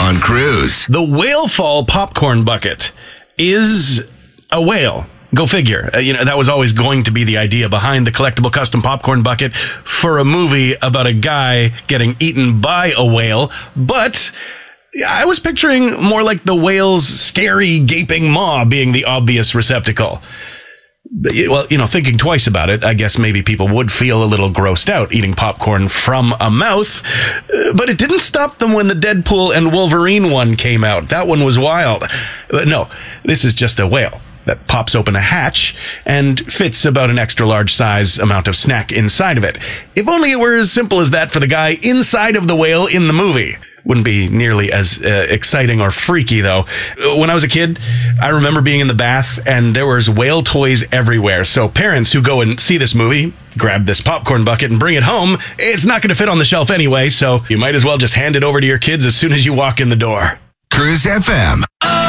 on Cruise. The whale fall popcorn bucket is a whale. Go figure. That was always going to be the idea behind the collectible custom popcorn bucket for a movie about a guy getting eaten by a whale. But I was picturing more like the whale's scary, gaping maw being the obvious receptacle. Well, thinking twice about it, I guess maybe people would feel a little grossed out eating popcorn from a mouth, but it didn't stop them when the Deadpool and Wolverine one came out. That one was wild. But no, this is just a whale that pops open a hatch and fits about an extra large size amount of snack inside of it. If only it were as simple as that for the guy inside of the whale in the movie. Wouldn't be nearly as exciting or freaky, though. When I was a kid, I remember being in the bath, and there was whale toys everywhere. So parents who go and see this movie, grab this popcorn bucket and bring it home. It's not going to fit on the shelf anyway, so you might as well just hand it over to your kids as soon as you walk in the door. Cruise FM.